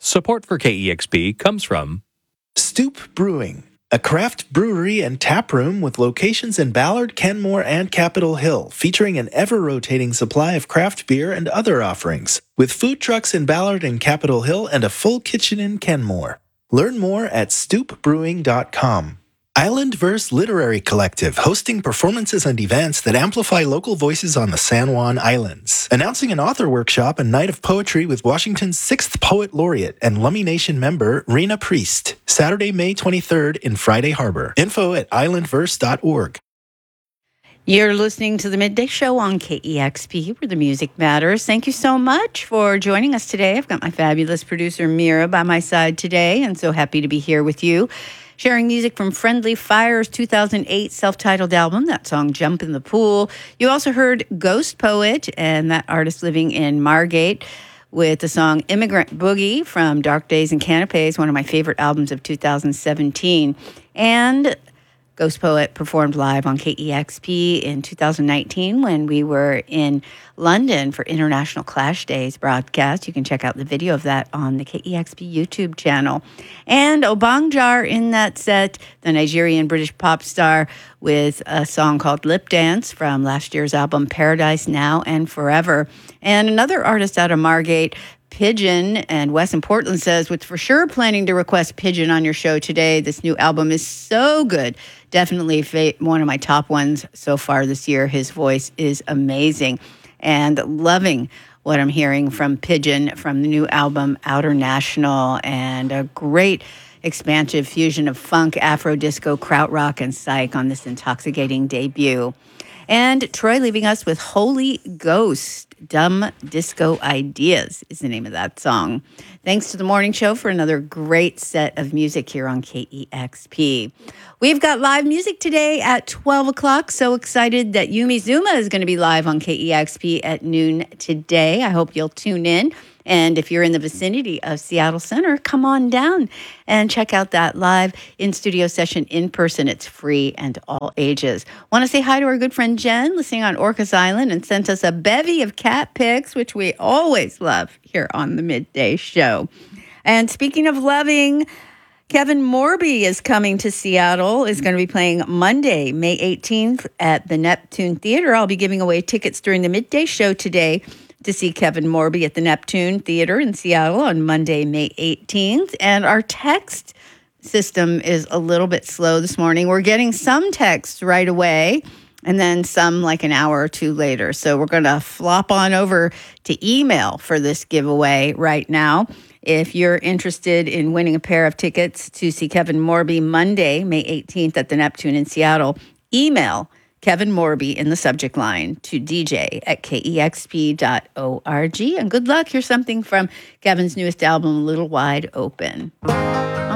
Support for KEXP comes from Stoop Brewing, a craft brewery and tap room with locations in Ballard, Kenmore, and Capitol Hill, featuring an ever-rotating supply of craft beer and other offerings, with food trucks in Ballard and Capitol Hill and a full kitchen in Kenmore. Learn more at stoopbrewing.com. Islandverse Literary Collective, hosting performances and events that amplify local voices on the San Juan Islands. Announcing an author workshop and night of poetry with Washington's 6th Poet Laureate and Lummi Nation member Rena Priest, Saturday, May 23rd in Friday Harbor. Info at islandverse.org. You're listening to the Midday Show on KEXP, where the music matters. Thank you so much for joining us today. I've got my fabulous producer, Mira, by my side today, and so happy to be here with you. Sharing music from Friendly Fire's 2008 self-titled album, that song Jump in the Pool. You also heard Ghost Poet, and that artist living in Margate, with the song Immigrant Boogie from Dark Days and Canapes, one of my favorite albums of 2017. And Ghost Poet performed live on KEXP in 2019 when we were in London for International Clash Days broadcast. You can check out the video of that on the KEXP YouTube channel. And Obanjar in that set, the Nigerian British pop star, with a song called Lip Dance from last year's album Paradise Now and Forever. And another artist out of Margate, Pigeon, and Wes in Portland says, with for sure planning to request Pigeon on your show today. This new album is so good. Definitely one of my top ones so far this year. His voice is amazing. And loving what I'm hearing from Pigeon from the new album Outer National, and a great expansive fusion of funk, Afro disco, krautrock, and psych on this intoxicating debut. And Troy leaving us with Holy Ghost. Dumb Disco Ideas is the name of that song. Thanks to the morning show for another great set of music here on KEXP. We've got live music today at 12 o'clock. So excited that Yumi Zuma is going to be live on KEXP at noon today. I hope you'll tune in. And if you're in the vicinity of Seattle Center, come on down and check out that live in-studio session in person. It's free and all ages. Want to say hi to our good friend Jen, listening on Orcas Island, and sent us a bevy of cat pics, which we always love here on the Midday Show. And speaking of loving, Kevin Morby is coming to Seattle, is going to be playing Monday, May 18th at the Neptune Theater. I'll be giving away tickets during the Midday Show today to see Kevin Morby at the Neptune Theater in Seattle on Monday, May 18th. And our text system is a little bit slow this morning. We're getting some texts right away and then some like an hour or two later. So we're going to flop on over to email for this giveaway right now. If you're interested in winning a pair of tickets to see Kevin Morby Monday, May 18th at the Neptune in Seattle, email Kevin Morby in the subject line to dj@kexp.org. And good luck. Here's something from Kevin's newest album, Little Wide Open.